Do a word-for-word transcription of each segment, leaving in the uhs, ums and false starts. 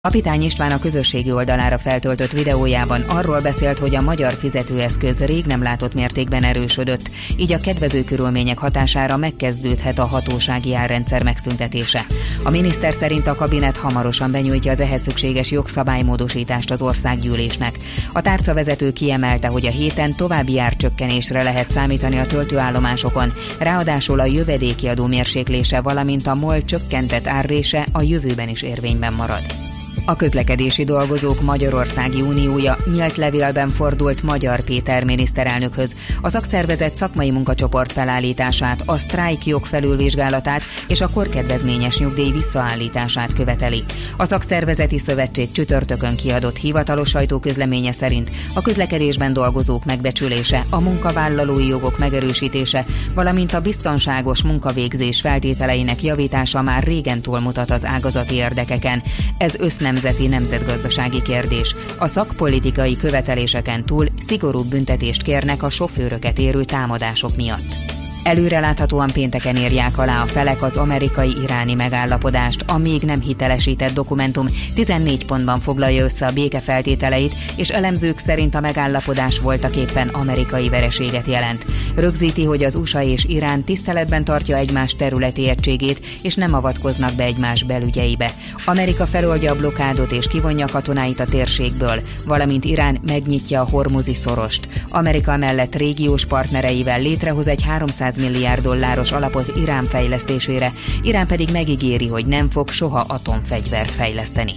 Kapitány István a közösségi oldalára feltöltött videójában arról beszélt, hogy a magyar fizetőeszköz rég nem látott mértékben erősödött, így a kedvező körülmények hatására megkezdődhet a hatósági árrendszer megszüntetése. A miniszter szerint a kabinet hamarosan benyújtja az ehhez szükséges jogszabálymódosítást az országgyűlésnek. A tárcavezető kiemelte, hogy a héten további árcsökkenésre lehet számítani a töltőállomásokon, ráadásul a jövedéki adó mérséklése, valamint a MOL csökkentett árrése a jövőben is érvényben marad. A közlekedési dolgozók Magyarországi Uniója nyílt levélben fordult Magyar Péter miniszterelnökhöz. A szakszervezet szakmai munkacsoport felállítását, a sztrájkjog felülvizsgálatát és a korkedvezményes nyugdíj visszaállítását követeli. A szakszervezeti szövetség csütörtökön kiadott hivatalos sajtóközleménye szerint a közlekedésben dolgozók megbecsülése, a munkavállalói jogok megerősítése, valamint a biztonságos munkavégzés feltételeinek javítása már régen túlmutat az ágazati érdekeken. Ez össznemzeti nemzetgazdasági kérdés. A szakpolitikai követeléseken túl szigorúbb büntetést kérnek a sofőröket érő támadások miatt. Előreláthatóan pénteken írják alá a felek az amerikai-iráni megállapodást. A még nem hitelesített dokumentum tizennégy pontban foglalja össze a béke feltételeit, és elemzők szerint a megállapodás voltaképpen amerikai vereséget jelent. Rögzíti, hogy az u es á és Irán tiszteletben tartja egymás területi egységét, és nem avatkoznak be egymás belügyeibe. Amerika feloldja a blokádot és kivonja katonái a térségből, valamint Irán megnyitja a hormuzi szorost. Amerika mellett régiós partnereivel létrehoz egy háromszáz milliárd dolláros alapot Irán fejlesztésére, Irán pedig megígéri, hogy nem fog soha atomfegyvert fejleszteni.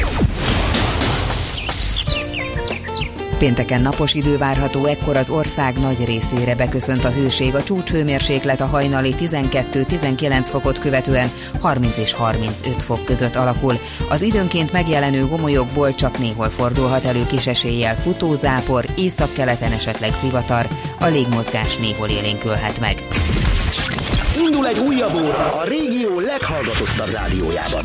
Pénteken napos idő várható, ekkor az ország nagy részére beköszönt a hőség. A csúcshőmérséklet a hajnali tizenkettő-tizenkilenc fokot követően harminc és harmincöt fok között alakul. Az időnként megjelenő gomolyokból csak néhol fordulhat elő kis eséllyel futózápor, északkeleten esetleg zivatar, a légmozgás néhol élénkülhet meg. Indul egy újabb óra a régió leghallgatottabb rádiójában.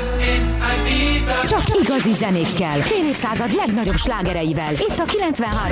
Csak igazi zenékkel, fél évszázad legnagyobb slágereivel. Itt a kilencvenhárom